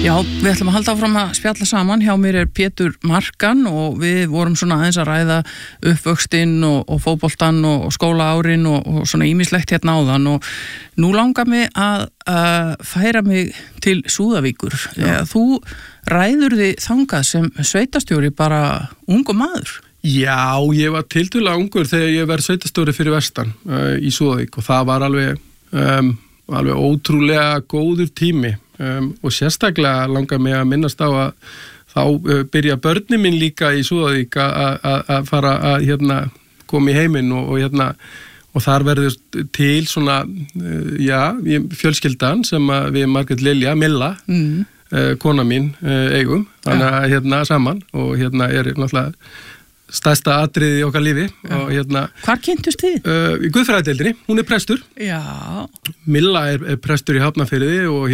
Já, við ætlum að halda áfram að spjalla saman. Hjá mér Pétur Markan og við vorum svona aðeins að ræða uppvöxtinn og fótboltann og skólaárin og svona ýmislegt hérna áðan og nú langar mig að færa mig til Súðavíkur. Þú ræður þig þangað sem sveitastjóri bara ungur maður. Já, ég var tiltölulega ungur þegar ég verið sveitastjóri fyrir vestan í Súðavík og það var alveg ótrúlega góður tími. Og sérstaklega langar mig að minnast á að þá byrja börnin mín líka í Súðavík að fara að koma í heiminn og þar verður til svona fjölskyldan sem við Margrét Lilja, Milla, kona mín eigum, þannig að saman og er náttúrulega stærsta atriði í okkar lífi og Hvar kynntust þið? Í Guðfræðideildinni, hún prestur. Já. Milla er prestur í Hafnarfirði og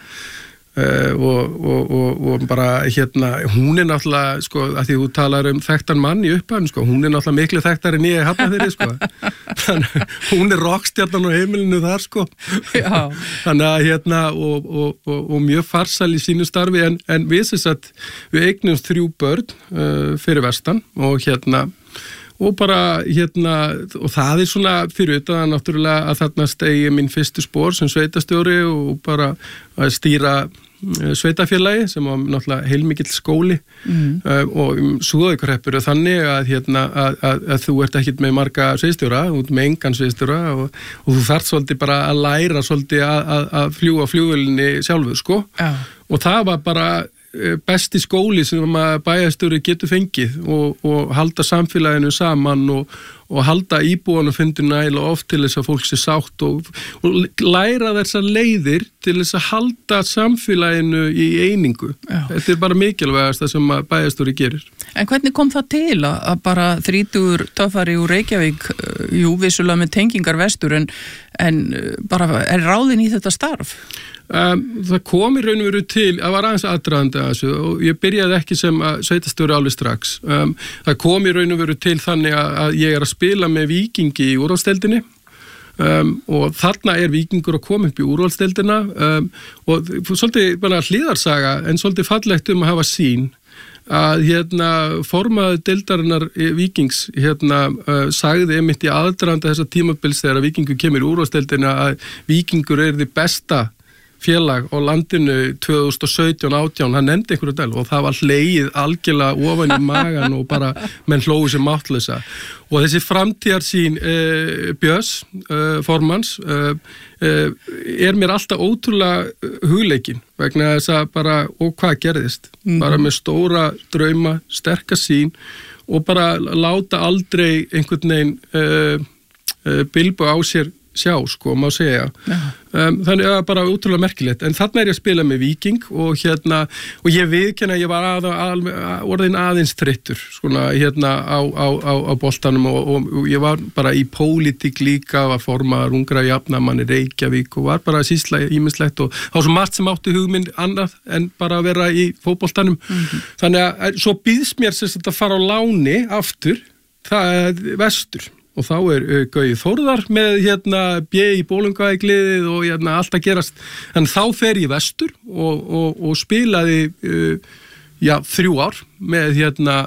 og bara hún náttúrulega sko, að því þú talar þekktan mann í upphæðin sko, hún náttúrulega miklu þekktar en ég Hafnarfirði sko. Þannig hún rockstjarnan á heimilinu þar sko. Já. Þannig að og mjög farsæl í sínu starfi en við við eignumst 3 börn fyrir vestan og og bara og það svona fyrir utan náttúrulega að þarna stegi minn fyrstu spór sem sveitastjóri og bara að stýra sveitafélagi sem var náttúrulega heilmikill skóli og Súðavíkurhreppur þannig að þú ert ekkit með marga sveitastjóra, út með engan sveitastjóra og þú þarft svolítið bara að læra svolítið að fljúga flugvélinni sjálfur sko. Já. Og það var bara besti skóli sem bæjarstjóri getur fengið og halda samfélaginu saman og halda íbúanum fundinu nægilega oft til þess að fólk sé sátt og læra þessar leiðir til þess að halda samfélaginu í einingu. Já. Þetta bara mikilvægast það sem bæjarstjóri gerir. En hvernig kom það til að bara 30 töffari úr Reykjavík, vissulega með tengingar vestur en bara ráðin í þetta starf? Það kom í raun og veru til, það var aðeins aðdragandi að þessu og ég byrjaði ekki sem sveitastjóri alveg strax. Það kom í raun og veru til þannig að ég að spila með Víkingi í úrvalsdeildinni og þarna Víkingur að koma upp í úrvalsdeildina og svolítið bara hliðarsaga en svolítið fallegt að hafa sín að formaður deildarinnar Víkings sagði einmitt í aðdraganda þessa tímabils þegar Víkingur kemur í úrvalsdeildina að Víkingur því besta félag á landinu 2017-18, hann nefndi einhverju del og það var hlegið algjörlega ofan í magan og bara menn hlóðu sér máttleysa og þessi framtíðarsýn Björns, formans mér alltaf ótrúlega hugleikin vegna þess að bara, og hvað gerðist bara með stóra drauma, sterka sýn og bara láta aldrei einhvern veginn bilbu á sér sjá, sko, má segja. Þannig að bara útrúlega merkilegt. En þarna ég að spila með Víking og ég viðkenna að ég var orðin aðeins þreyttur, svona, á boltanum og ég var bara í pólitík líka, var formaður ungra jafnamann í Reykjavík og var bara að sýsla ýmislegt og þá svo margt sem átti hugmynd annað en bara að vera í fótboltanum. Þannig að svo býðst mér sem þetta fara á láni aftur, það vestur. Og þá Gaui Þórðar með B í Bolungarvík-liðið og allt að gerast. En þá fer ég vestur og spilaði 3 ár með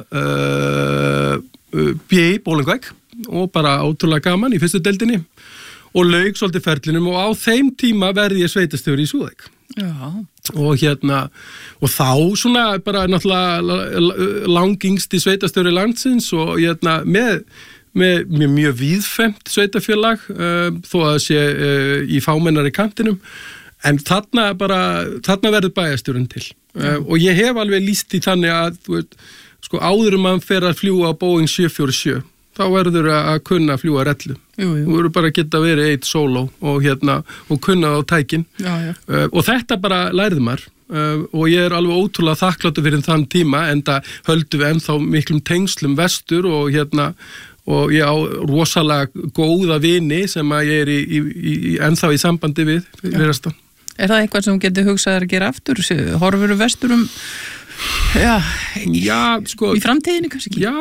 B í Bolungarvík og bara ótrúlega gaman í fyrstu deildinni og lauk svolítið ferlinum og á þeim tíma verði ég sveitastjóri í Súðavík. Já. Og þá svona bara náttúrulega langingsti sveitastjóri landsins og með mjög víðfemt sveitafélag þó að það sé í fámennari kantinum en þarna verður bæjarstjórinn til og ég hef alveg lýst í þannig að sko áður mann fer að fljúga á Boeing 747 þá verður að kunna fljúga rellu. Þú verður bara að geta verið eitt sóló og kunna á tækin og þetta bara lærði maður og ég alveg ótrúlega þakkláttur fyrir þann tíma enda höldum við ennþá miklum tengslum vestur og ég á rosalega góða vini sem að ég ennþá í sambandi við. Er það eitthvað sem getur hugsað að gera aftur? Horfur vestur Já, sko, í framtíðinni kannski ekki?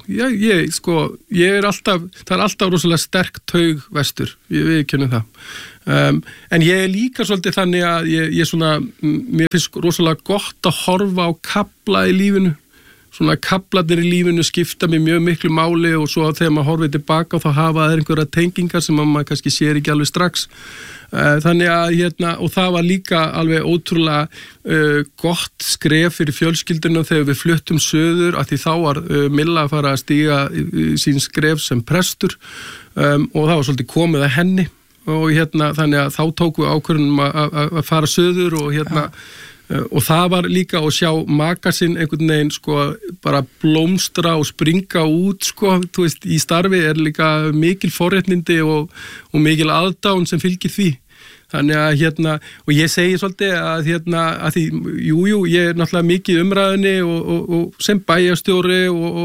Ég er alltaf, það er alltaf rosalega sterk taug vestur, við kennum það. En ég er líka svolítið þannig að ég svona, mér finnst rosalega gott að horfa á kafla í lífinu. Svona kaflarnir í lífinu skipta mér mjög miklu máli og svo þegar maður horfið tilbaka þá hafa það einhverja tengingar sem maður kannski sér ekki alveg strax. Þannig að og það var líka alveg ótrúlega gott skref fyrir fjölskylduna þegar við fluttum söður að því þá var Milla að fara að stíga sín skref sem prestur og það var svolítið komið að henni og þannig að þá tókum við ákvörðunum að fara söður og og það var líka að sjá maka sinn einhvern veginn sko bara blómstra og springa út sko, þú veist, í starfi er líka mikil forréttindi og mikil aðdáun sem fylgir því. Þannig að og ég segi svolítið að að því, jú, ég er náttúrulega mikið í umræðunni og sem bæjarstjóri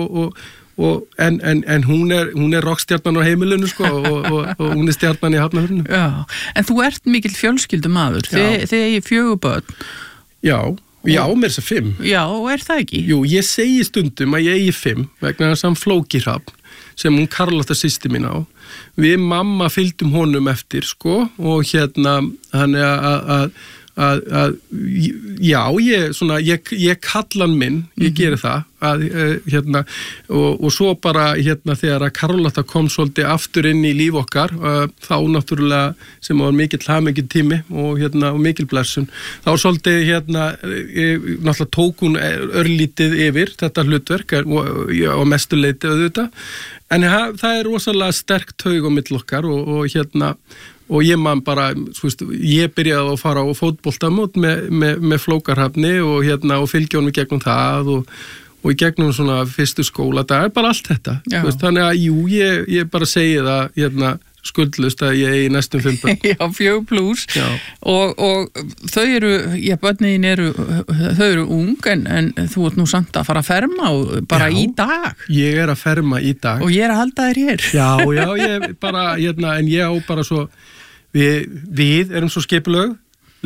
en hún er rockstjarnan á heimilinu sko og hún er stjarnan í Hafnarfirðinum. Já, en þú ert mikill fjölskyldumaður, þið eigið 4 börn. Já, mér þess að 5. Já, er það ekki? Jú, ég segi stundum að ég eigi 5 vegna þess að Flóki Hrafn sem hún Karlotta systir mín á. Við mamma fylgdum honum eftir sko og þannig ég kalla hann minn, ég geri það og svo bara þegar að Karlotta kom svolítið aftur inn í líf okkar þá náttúrulega sem var mikill haminginn tími og mikil blessun þá svolítið náttúrulega tók hún örlítið yfir þetta hlutverk og mestuleiti auðvitað en það er rosalega sterk taug á milli okkar og ég man bara, ég byrjaði að fara á fótboltamót með Flókarhafni og fylgja honum í gegnum það og í gegnum svona fyrstu skóladag, bara allt þetta. Þannig að jú, ég bara segi það skuldlust að ég eigi næstum 5 börn. Já, 4+. Og þau eru, börnin þau eru ung en þú ert nú samt að fara að ferma bara í dag. Ég er að ferma í dag. Og ég er að halda þér hér. Já, ég bara, en ég á bara svo, við erum svo skipulög,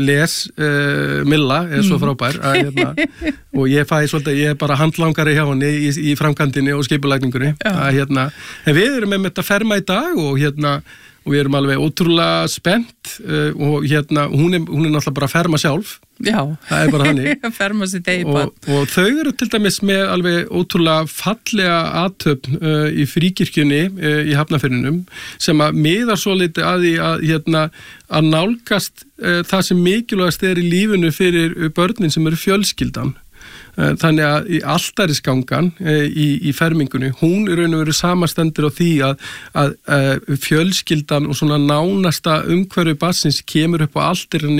Milla er svo frábær og ég fæ svolítið, ég er bara handlangari hjá henni í framkvæmdinni og skipulækningunni en við erum með þetta ferma í dag og við erum alveg ótrúlega spennt og hún er náttúrulega bara að ferma sjálf. Já, það er bara þannig. Ferma sitt eigið barn. Og þau eru til dæmis með alveg ótrúlega fallega athöfn í fríkirkjunni í Hafnarfirðinum sem að miðar svo litið að því að nálgast það sem mikilvægast er í lífinu fyrir börnin sem eru fjölskyldan. Þannig að í altarisgangan í fermingunni, hún er raun og veru samastendur á því að fjölskyldan og svona nánasta umhverfi barnsins kemur upp á altarinni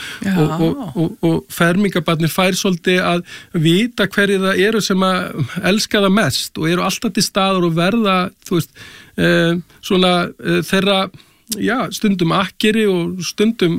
og fermingabarnir fær svolítið að vita hverju það eru sem að elska það mest og eru alltaf til staðar og verða, þú veist, svona þeirra stundum akkeri og stundum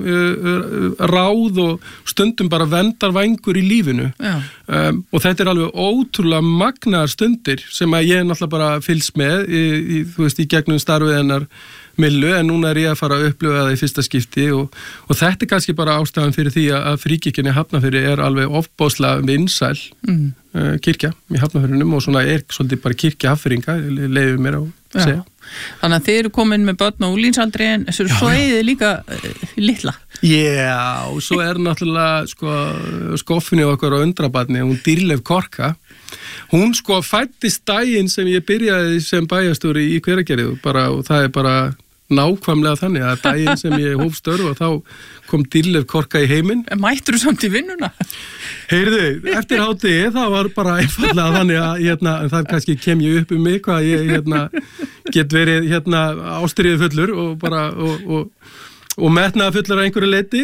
ráð og stundum bara verndarvængur í lífinu og þetta er alveg ótrúlega magnaðar stundir sem að ég náttúrulega bara fylgst með í gegnum starfið hennar Millu en núna er ég að fara að upplifa það í fyrsta skipti og þetta er kannski bara ástæðan fyrir því að fríkirkjan í Hafnarfirði er alveg ofboðslega vinsæl kirkja í Hafnarfirðinum og svona er svolítið bara kirkja Hafnfirðinga, leyfið mér að segja. Þannig að þið eru komin með börn og úlínsaldri en svo eigið þið líka litla. Já, og svo er náttúrulega skoffinni okkar á undrabarni, hún Dýrleif Korka. Hún fæddist daginn sem ég byrjaði sem bæjarstjóri í Hveragerði og það er bara nákvæmlega þannig að daginn sem ég hóf störf og þá kom Dýrleif Korka í heiminn. Mættur þú samt í vinnuna? Heyrðu, eftir hádegi það var bara einfallega þannig að það kannski kem ég upp mig hvað ég get verið ástríðufullur og bara og metnaða fullur að einhverju leyti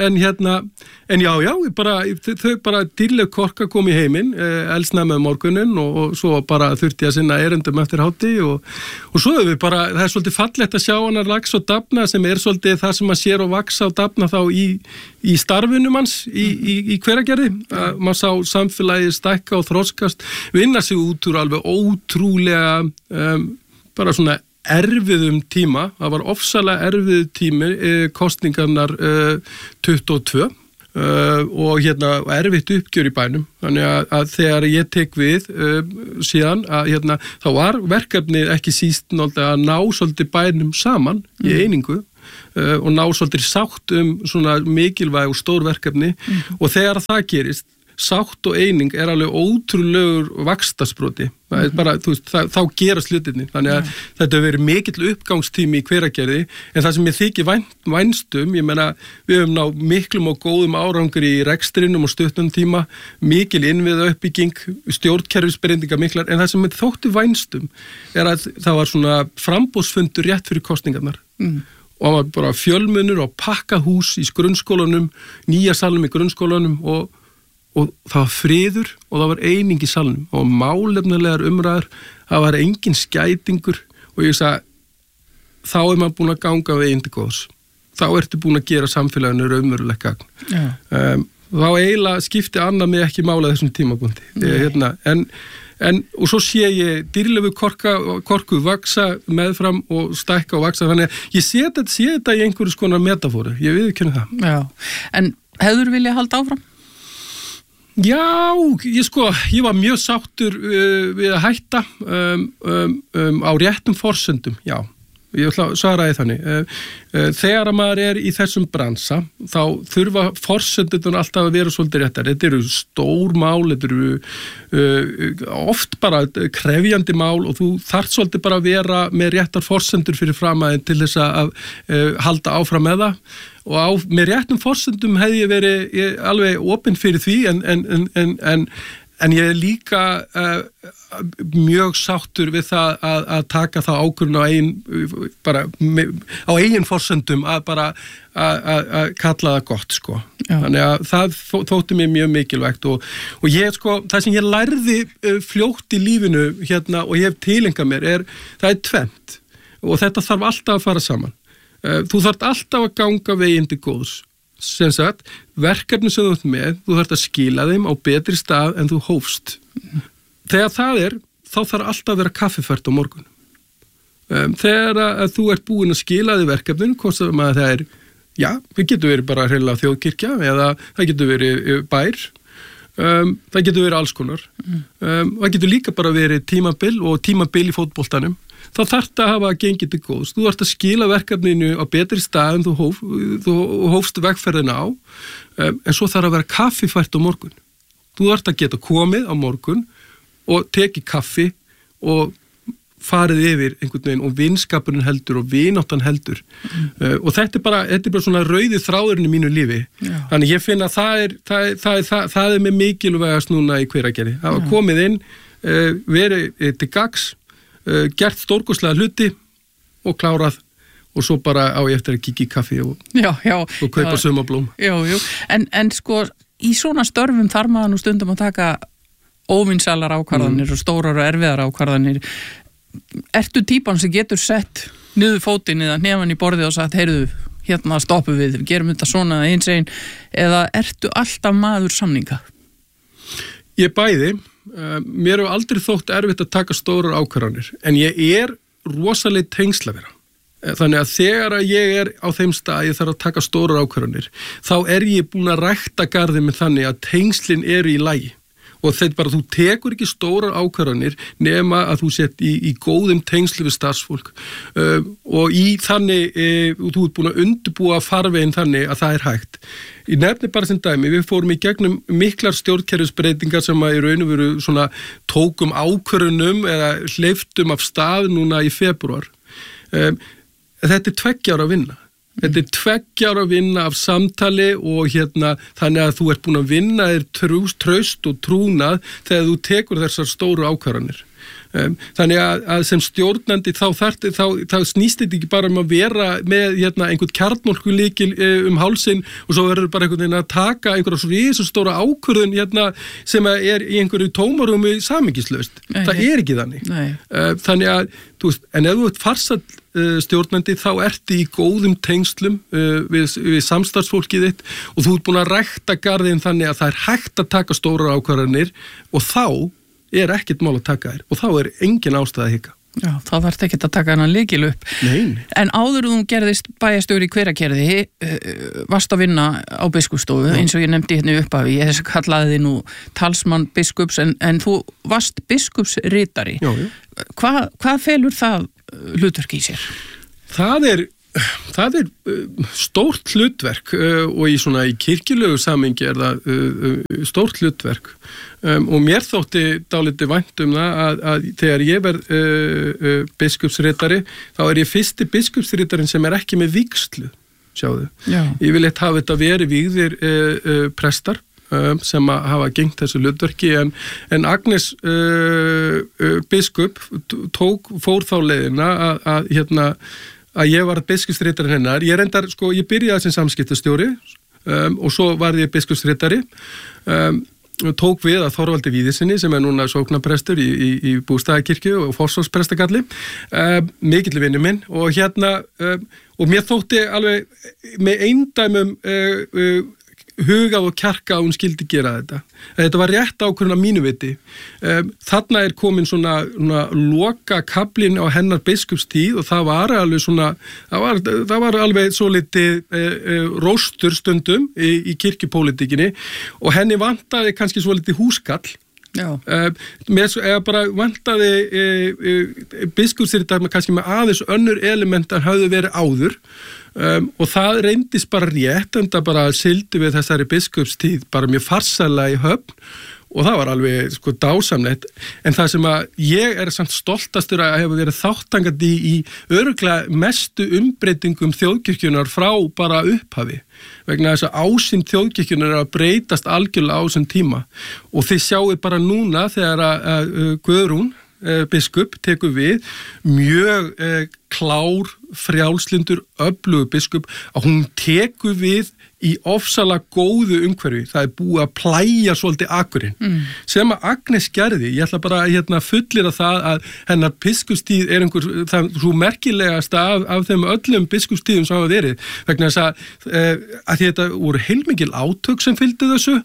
en já, þau bara Dýrleif Korka kom í heiminn eldsnemma morguninn og svo bara þurfti ég að sinna erindum eftir hádegi og svo við bara, það er svolítið fallegt að sjá hana vaxa og dafna sem er svolítið það sem maður sér og vaxa og dafna þá í starfinum hans í Hveragerði maður sá samfélagið stækka og þroskast vinna sig út úr alveg ótrúlega bara svona erfiðum tíma, það var ofsalega erfiðu tími kostningarnar 22 og erfitt uppgjör í bænum, þannig að þegar ég tek við síðan að þá var verkefnið ekki síst að ná svolítið bænum saman í einingu og ná svolítið sátt svona mikilvæg og stór verkefni og þegar það gerist sátt og eining alveg ótrúlegur vaxtarsproti. Það bara, þá gerast hlutirnir. Þannig að þetta hefur verið mikill uppgangstími í Hveragerði, en það sem ég þykir vænstum, ég meina, við höfum náð miklum og góðum árangri í rekstrinum og stuttum tíma, mikil innviða uppbygging, stjórnkerfisbreytingar miklar, en það sem ég þótti vænstum að það var svona framboðsfundur rétt fyrir kosningarnar. Og það var bara fjölmunur og pakkahús í grunnskólanum, nýja salnum í grunnskólanum og það var friður og það var eining í salnum og málefnalegar umræður, það var engin skætingur og ég sagði, þá maður búin að ganga veginn til góðs. Þá ertu búin að gera samfélaginu raunverulega gagn. Þá eiginlega skipti annað mig ekki mála þessum tímabundi. Og svo sé ég dýrlefu korku vaksa meðfram og stækka og vaksa, þannig að ég sé þetta í einhverju skonar metafóru, ég viðurkenni það. Já, en hefur viljað halda áfram? Já, ég var mjög sáttur við að hætta á réttum forsendum, já. Ég ætla að svara þannig. Þegar maður er í þessum bransa, þá þurfa forsendurnar alltaf að vera svolítið réttar. Þetta eru stór mál, þetta eru oft bara krefjandi mál og þú þarft svolítið bara að vera með réttar forsendur fyrir framæðin til þess að halda áfram með það. Og með réttum forsendum hefði ég verið alveg opinn fyrir því en ég er líka mjög sáttur við það að taka það ákvörðun á eigin forsendum að kalla það gott, sko. Já. Þannig að það þótti mér mjög mikilvægt og ég, það sem ég lærði fljótt í lífinu og ég hef tileinkað mér það er tvennt og þetta þarf alltaf að fara saman. Þú þarft alltaf að ganga veginn til góðs. Sem sagt, verkefni sem þú ert með, þú þarft að skila þeim á betri stað en þú hófst. Þegar það þá þarf alltaf að vera kaffifært á morgun. Þegar að þú ert búin að skila þig verkefninu, hvort sem að það það getur verið bara hreinlega þjóðkirkja eða það getur verið bær, það getur verið alls konar. Það getur líka bara verið tímabil og tímabil í fótboltanum. Þá þarft að hafa gengið til góðs. Þú þarft að skila verkefninu á betri stað en þú hófst vegferðina á, en svo þarf að vera kaffifært á morgun. Þú þarft að geta komið á morgun og tekið kaffi og farið yfir einhvern veginn og vinskapurinn heldur og vináttan heldur. Og þetta er bara svona rauði þráðurinn í mínu lífi. Já. Þannig ég finn að það er með mikilvægast núna í Hveragerði. Það var komið inn, verið til gagns, gert stórkostlega hluti og klárað og svo bara á ég eftir að kíkja í kaffi og kaupa sumablóm. Já. En í svona störfum þarf maður nú stundum að taka óvinsælar ákvarðanir og stórar og erfiðar ákvarðanir. Ertu típan sem getur sett niður fótinn eða hnefan í borðið og sagt, heyrðu, hérna stoppum við gerum þetta svona eins einn, eða ertu alltaf maður samninga? Ég bæði. Mér hefur aldrei þótt erfitt að taka stórar ákvarðanir, en ég er rosalega tengslavera. Þannig að þegar ég er á þeim stað ég þarf að taka stórar ákvarðanir, þá er ég búin að rækta garðið með þannig að tengslin eru í lagi. Og þetta bara, þú tekur ekki stórar ákvarðanir nema að þú sett í góðum tengslu við starfsfólk og í þannig, þú ert búin að undirbúa farveginn þannig að það er hægt. Ég nefni bara sem dæmi, við fórum í gegnum miklar stjórnkerfisbreytingar sem að í raun og veru svona tókum ákvörðunum eða hleyptum af stað núna í febrúar. Þetta er 2 ára að vinna. Þetta er 2 ára að vinna af samtali og þannig að þú ert búin að vinna þér traust og trúnað þegar þú tekur þessar stóru ákvarðanir. Þannig að sem stjórnandi þá snýst þetta ekki bara að vera með einhvern kjarnorkulykil hálsinn og svo verður bara einhvern veginn að taka einhverja svo stóra ákvörðun sem er í einhverju tómarúmi samingislaust. Það er ekki þannig. Þannig að, en ef þú ert farsæll stjórnandi þá ertu í góðum tengslum við samstarfsfólkið þitt og þú ert búin að rækta garðinn þannig að það er hægt að taka stórar ákvarðanir og þá er ekkert mál að taka þér og þá er engin ástæða að hika. Já, þá þarf ekki að taka hennan lykil upp. Nei. En áður þú gerðist bæjarstjóri í Hveragerði, varst að vinna á biskupsstofu, eins og ég nefndi hérna upphafi, ég kallaði þið nú talsmann biskups, en þú varst biskupsritari. Já. Hvað felur það hlutverk í sér? Það er stórt hlutverk og í kirkjulegu samhengi það stórt hlutverk og mér þótti dálítið vænt það að þegar ég verð biskupsritari þá ég fyrsti biskupsritarinn sem ekki með vígslu, sjáðu. Já. Ég vil hafa þetta verið vígðir prestar sem hafa gengt þessu hlutverki en Agnes biskup fór þá leiðina að ég var biskupsritari hennar. Ég byrjaði sem samskiptastjóri og svo var ég biskupsritari tók við að Þorvaldi Víðisinni sem núna sóknarprestur í Bústaðakirkju og Fossvogsprestakalli mikill vinur minn og og mér þótti alveg með eindæmum hugað og kjarka að hún skildi gera þetta. Þetta var rétt ákvörðun af mínu viti. Þarna komin svona loka kaflinn á hennar biskupstíð og það var alveg það var alveg svo litið róstur stundum í kirkjupólitíkinni og henni vantaði kannski svo litið húskall. Mér bara vantaði biskupsritar kannski með aðeins önnur element en hafði verið áður og það reyndist bara rétt en það bara sildi við þessari biskupstíð bara mjög farsælega í höfn og það var alveg dásamlegt en það sem að ég samt stoltastur að hefa verið þáttangandi í örugglega mestu umbreytingum þjóðkirkjunar frá bara upphafi vegna þess að ásýnd þjóðkirkjunar að breytast algjörlega á þessum tíma og þið sjáu bara núna þegar að Guðrún biskup tekur við mjög klár, frjálslyndur, öflugur biskup að hún tekur við í ofsalega góðu umhverfi. Það búið að plæja svolítið Akurinn sem að Agnes gerði. Ég ætla bara að fullyrða það að hennar biskupstíð það svo merkilegasta af þeim öllum biskupstíðum sem hafa verið vegna þess að þetta voru heilmikil átök sem fylgdu þessu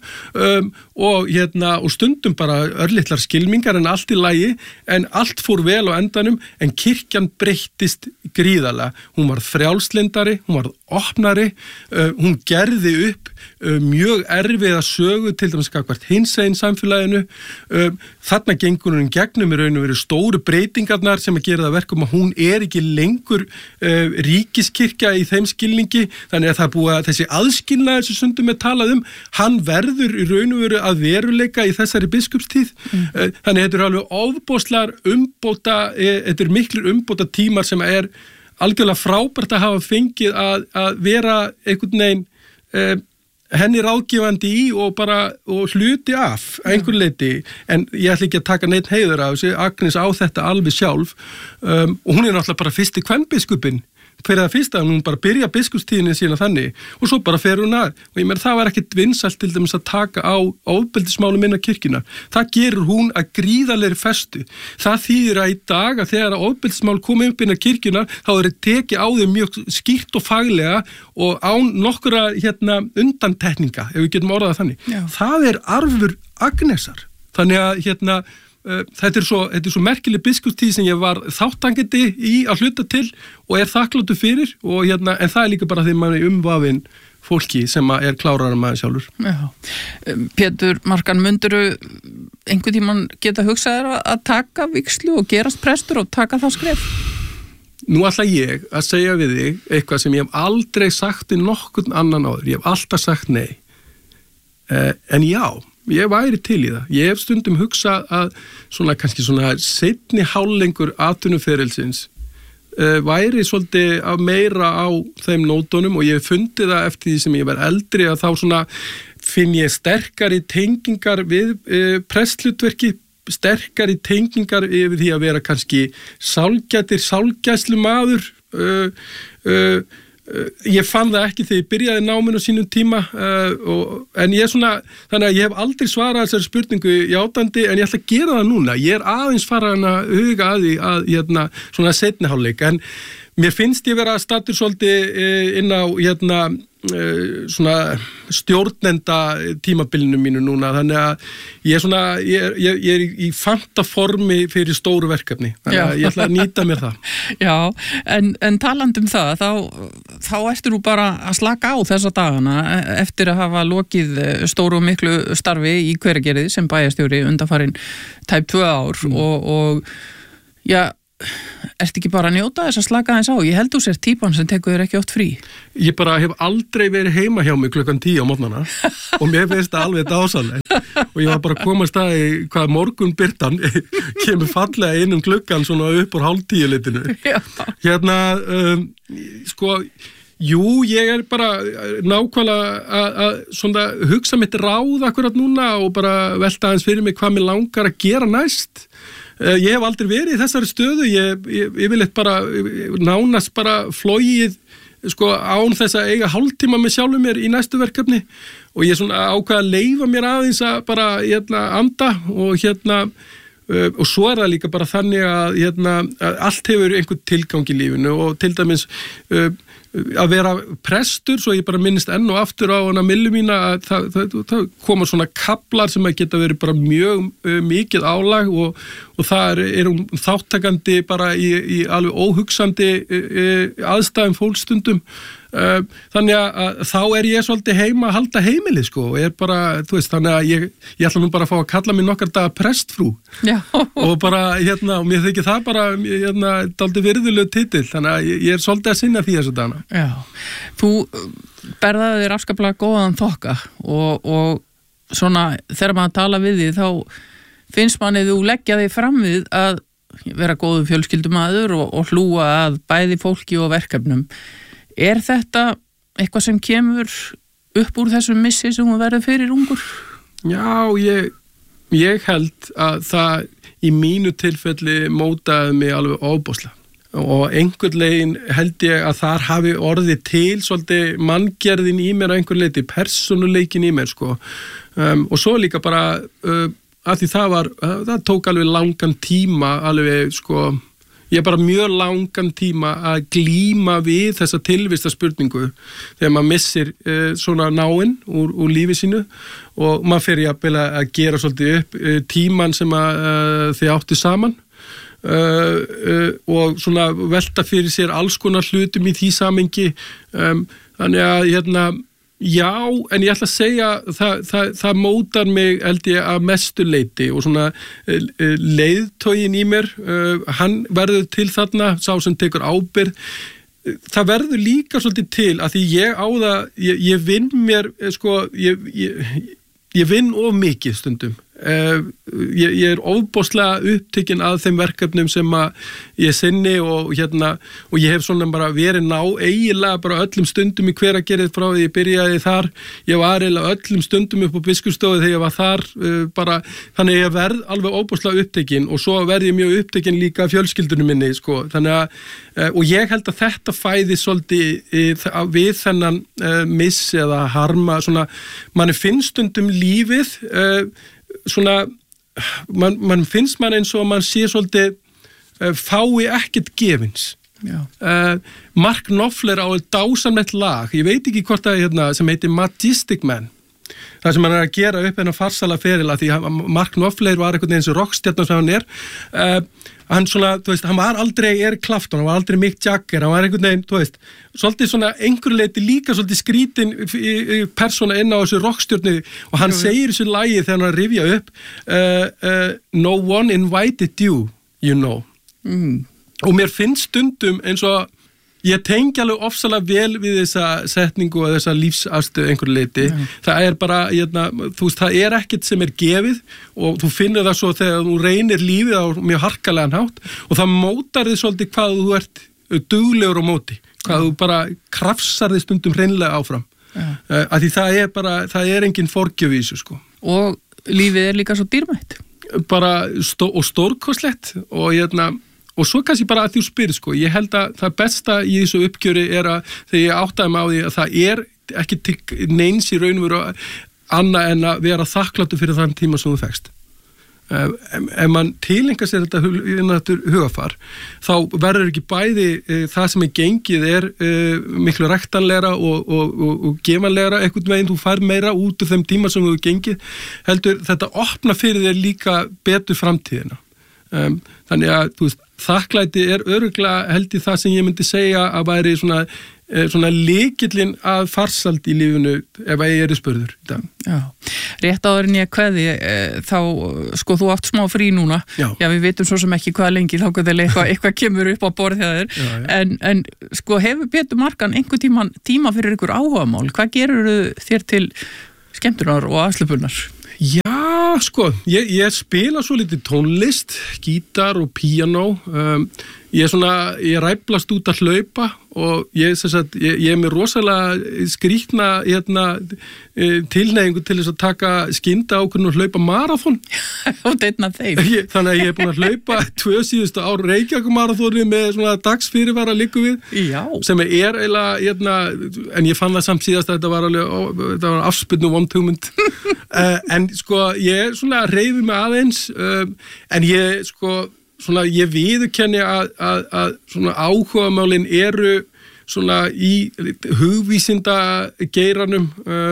og stundum bara örlitlar skylmingar en allt í lagi en allt fór vel á endanum en kirkjan breyttist gríðarlega. Hún var frjálslyndari, hún var opnari, hún gerði upp mjög erfiða sögu til dæmis gagnvart hinsegin samfélaginu. Þarna gengur hún gegnum í raun og veru stóru breytingarnar sem að gera það verkum að hún ekki lengur ríkiskirkja í þeim skilningi þannig að það búið að þessi aðskilnaður sem stundum talað hann verður í raun og veru að veruleika í þessari biskupstíð. Þannig þetta alveg ofboðslegar þetta miklir umbóta tímar sem algjörlega frábært að hafa fengið að vera einhvern veginn henni ráðgefandi í og hluti af einhver leiti en ég ætla ekki að taka neitt heiður af þessu. Agnes á þetta alveg sjálf og hún náttúrulega bara fyrsti kvenbiskupinn fyrir það fyrsta, hún bara byrja biskupstíðinni sína þannig og svo bara fer hún að og ég meina það var ekkert vinsælt til dæmis að taka á ofbeldismálum innan kirkjuna. Það gerur hún að gríðarlegri festu. Það þýðir að í dag að þegar ofbeldismál komi upp innan kirkjuna þá tekið á þeim mjög skýrt og faglega og án nokkura undantekninga ef við getum orðað þannig. Já. Það arfur Agnesar. Þannig að þetta er svo merkileg biskupstíð sem ég var þáttangandi í að hluta til og þakkláttur fyrir og en það líka bara þegar maður umvafinn fólki sem klárara maður sjálfur. Já. Pétur Markan, mundirðu einhvern tímann geta hugsað að taka vígslu og gerast prestur og taka það skref? Nú ætla ég að segja við þig eitthvað sem ég hef aldrei sagt í nokkurn annan áður. Ég hef alltaf sagt nei. En já, ég væri til í það. Ég hef stundum hugsað að kannski seinni hálflengur atvinnuferilsins væri svolítið að meira á þeim nótunum og ég hef fundið það eftir því sem ég var eldri að þá finn ég sterkari tengingar við prestshlutverki, sterkari tengingar yfir því að vera kannski sálgæslumaður. Ég fann það ekki þegar ég byrjaði náminu á sínum tíma en þannig að ég hef aldrei svarað þessari spurningu játandi en ég ætla að gera það núna. Ég aðeins farin að huga að því að seinni hálfleik en mér finnst ég vera staddur svolítið inn á svona stjórnenda tímabilinu mínu núna, þannig að ég er í fantaformi fyrir stóru verkefni, þannig að ég ætla að nýta mér það. Já, en talandi það, þá ertu nú bara að slaka á þessa dagana eftir að hafa lokið stóru og miklu starfi í Hveragerði sem bæjarstjóri undanfarin tæp 2 ár og já, ertu ekki bara að njóta þess að slaka aðeins á? Ég held þú sér típan sem tekur þér ekki oft frí. Ég bara hef aldrei verið heima hjá mig klukkan 10 á morgnana og mér finnst það alveg dásamlegt og ég var bara að komast að í hvað morgunbirtan kemur fallega inn gluggan svona upp úr 9:30 hérna, sko jú, ég er bara nákvæmlega að svona hugsa mitt ráð akkurat núna og bara velta aðeins fyrir mig hvað mér langar að gera næst. Ég hef aldrei verið í þessari stöðu, ég vil bara nánast bara flogið sko án þess að eiga hálftíma með sjálfum mér í næstu verkefni og ég svona ákvað að leyfa mér aðeins að bara anda og svo er það líka bara þannig að allt hefur einhvern tilgang í lífinu og til dæmis að vera prestur, svo ég bara minnist enn og aftur á hana millu mína að það koma svona kaflar sem að geta verið bara mjög mikið álag og það er þáttakandi bara í alveg óhugsandi aðstæðum fólksstundum. Þannig að þá er ég svolítið heima að halda heimilið sko og er bara, þú veist, þannig að ég ætla nú bara að fá að kalla mig nokkar daga prestfrú og bara, og mér þykir það bara, dálítið virðulegur titill, þannig að ég er svolítið að sinna því þessu dagana. Já, þú berðaði þér afskaplega góðan þokka og svona, þegar maður tala við því, þá finnst manni þú leggja þig fram við að vera góðu fjölskyldumaður og hlúa að bæði fólki og verkefnum. Er þetta eitthvað sem kemur upp úr þessum missi sem þú verður fyrir ungur? Já, ég held að það í mínu tilfelli mótaði mig alveg ofboðslega og einhvern veginn held ég að þar hafi orðið til svolítið manngerðin í mér á einhvern leiti, persónuleikin í mér sko og svo líka bara að því það tók alveg langan tíma alveg sko ég bara mjög langan tíma að glíma við þessa tilvistarspurningu þegar maður missir svona náinn úr lífi sínu og maður fer að gera svolítið upp tíman sem þið áttu saman og svona velta fyrir sér alls konar hlutum í því samhengi þannig að já, en ég ætla að segja það mótar mig held ég að mestu leyti og svona leiðtoginn í mér hann verður til þarna sá sem tekur ábyrgð það verður líka svolítið til að því ég á það ég vinn mér sko ég vinn of mikið stundum ég er ofboðslega upptekinn að þeim verkefnum sem að ég sinni og ég hef svona bara verið eiginlega bara öllum stundum í Hveragerði frá því ég byrjaði þar ég var eiginlega öllum stundum upp á Biskupsstofu þegar ég var þar bara þannig ég verð alveg ofboðslega upptekinn og svo verð ég mjög upptekinn líka fjölskyldunum minni sko þannig að og ég held að þetta fæði svolítið við þennan miss eða harma svona manni finnst stundum lífið svona, mann finnst mann eins og mann sé svolítið fái ekkert gefins. Mark Knopfler á dásamlegt lag, ég veit ekki hvort það sem heitir Majestic Man. Það sem hann er að gera upp hennar farsala ferila því Mark Knopfler var einhvern veginn eins og rockstjarnan sem hann er. Hann svona, þú veist, hann var aldrei Eric Clapton, hann var aldrei Mick Jagger, hann var einhvern veginn, þú veist, svolítið svona einhverju leiti líka svolítið skrítin persóna inn á þessu rockstjörnu og hann segir þessu lagi þegar hann rifja upp No one invited you, you know. Og mér finnst stundum eins og ég tengi alveg ofsalega vel við þessa setningu og þessa lífsaðstöðu einhverju leiti. Það er bara, þú veist, það er ekkert sem er gefið og þú finnur það svo þegar þú reynir lífið á mjög harkalegan hátt og það mótar þig svolítið hvað þú ert duglegur á móti, hvað þú bara krafsar þig stundum hreinlega áfram. Af því það er engin forgjöf í þessu, sko. Og lífið er líka svo dýrmætt. Bara og stórkostlegt og svo kannski bara að þú spyrir sko, ég held að það besta í þessu uppgjöri er að þegar ég áttaði mig á því að það er ekki til neins í raun og veru annað en að vera þakkláttur fyrir þann tíma sem þú fékkst. ef mann tilengar sér þetta hugafar, þá verður ekki bæði það sem gengið miklu ræktanlegra og gefanlegra einhvern veginn, þú fær meira út úr þeim tíma sem þú gengið, heldur þetta opna fyrir þér líka betur framtíðina. Þannig að þakklæti örugglega held í það sem ég myndi segja að væri svona lykillinn að farsæld í lífinu ef ég spurður í dag. Já, rétt áður en ég kveði þá, sko, þú átt smá frí núna. Já, við vitum svo sem ekki hvað lengi þá eitthvað kemur upp á borð hjá þér. Já. En sko, hefur Pétur Markan einhvern tíma fyrir ykkur áhugamál? Hvað gerur þér til skemmtunar og afslöpunar? Já, sko, ég spila svo litið tónlist, gítar og píanó. Ég ræflast út að hlaupa og ég með rosalega skrýtna tilhneigingu til þess að taka skynda ákvörðun og hlaupa maraþon. Og einn af þeim. Þannig að ég búin að hlaupa 2 síðustu ár Reykjavík-maraþoni með svona dagsfyrirvara liggur við. Já. Sem eiginlega, en ég fann það samt síðast að þetta var afspyrnu vondhugmynd. En sko, ég hreyfi mig aðeins, en ég viðurkenni að svona áhugamálin eru svona í hugvísinda geiranum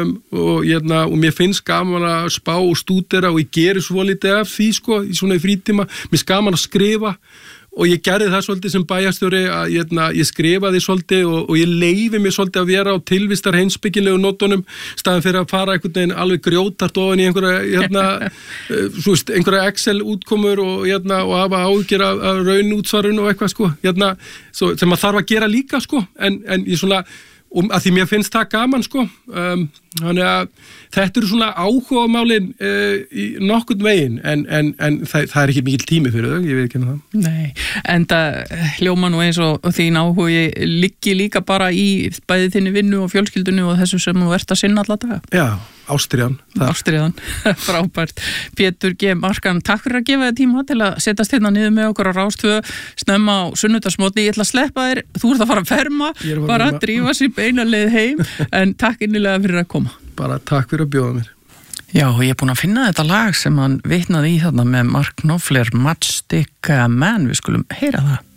og mér finnst gaman að spá og stúdera og ég geri svolítið af því sko í svona frítíma, mér finnst gaman að skrifa og ég gerði það svolítið sem bæjarstjóri að ég skrifaði svolítið og ég leyfi mér svolítið að vera á tilvistar heimspekilegu nótunum staðan fyrir að fara einhvern veginn alveg grjótart ofan í einhverja Excel útkomur og hafa áhyggjur af raunútsvarun og eitthvað sko, sem maður þarf að gera líka sko, en ég að því mér finnst það gaman sko, þannig að þetta eru svona áhugamálin í nokkurn veginn en það ekki mikill tími fyrir þau, ég veit ekki það. Nei, en það hljóma nú eins og þín áhugi liggi líka bara í bæði þinni vinnu og fjölskyldunni og þessu sem þú ert að sinna alla daga. Já, ástriðan. Frábært. Pétur G. Markan, takk fyrir að gefa þér tíma til að setjast hérna niður með okkur á Rás 2 snemma á sunnudagsmótni. Ég ætla að sleppa þér, þú ert að fara að ferma, bara að drífa sér beina leið heim, en takk innilega fyrir að koma. Bara takk fyrir að bjóða mér. Já, ég búin að finna þetta lag sem hann vitnaði í þarna með Mark Knopfler, Matchstick Man, við skulum heyra það.